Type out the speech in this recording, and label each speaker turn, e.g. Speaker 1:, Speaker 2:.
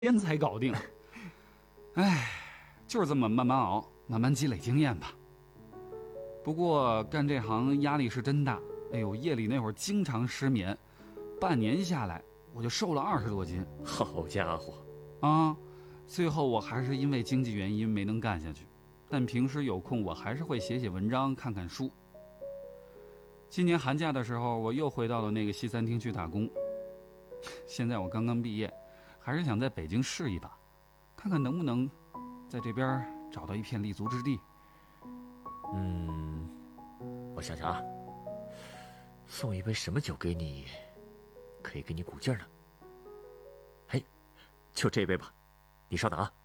Speaker 1: 天才搞定。哎，就是这么慢慢熬，慢慢积累经验吧。不过干这行压力是真大，哎呦，夜里那会儿经常失眠，半年下来我就瘦了20多斤。
Speaker 2: 好家伙
Speaker 1: 啊！最后我还是因为经济原因没能干下去，但平时有空我还是会写写文章、看看书。今年寒假的时候，我又回到了那个西餐厅去打工。现在我刚刚毕业，还是想在北京试一把，看看能不能在这边找到一片立足之地。
Speaker 2: 我想想啊，送一杯什么酒给你，可以给你鼓劲儿呢？哎，就这杯吧，你稍等啊。